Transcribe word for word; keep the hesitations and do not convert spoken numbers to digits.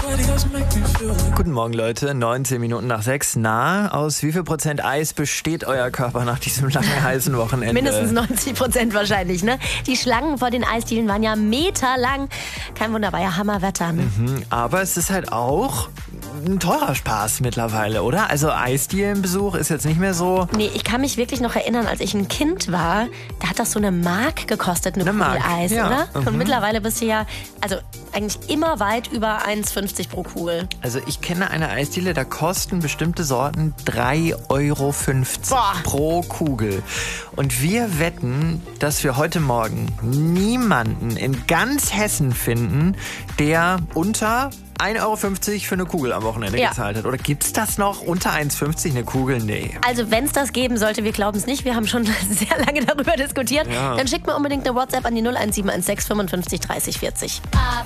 Guten Morgen, Leute. neunzehn Minuten nach sechs. Na, aus wie viel Prozent Eis besteht euer Körper nach diesem langen, heißen Wochenende? Mindestens neunzig Prozent wahrscheinlich, ne? Die Schlangen vor den Eisdielen waren ja meterlang. Kein Wunder, war ja Hammerwetter, ne? Mhm, aber es ist halt auch ein teurer Spaß mittlerweile, oder? Also Eisdielenbesuch ist jetzt nicht mehr so... Nee, ich kann mich wirklich noch erinnern, als ich ein Kind war, da hat das so eine Mark gekostet, eine, Eine Kugel Mark, Eis, ja. oder? Mhm. Und mittlerweile bist du ja, also eigentlich immer weit über eins fünfzig pro Kugel. Also ich kenne eine Eisdiele, da kosten bestimmte Sorten drei Euro fünfzig Boah. pro Kugel. Und wir wetten, dass wir heute Morgen niemanden in ganz Hessen finden, der unter ein Euro fünfzig für eine Kugel am Wochenende Ja. gezahlt hat. Oder gibt's das noch? Unter eins fünfzig eine Kugel? Nee. Also wenn es das geben sollte, wir glauben es nicht, wir haben schon sehr lange darüber diskutiert, Ja. dann schickt mir unbedingt eine WhatsApp an die null eins sieben eins sechs fünfundfünfzig dreißig vierzig.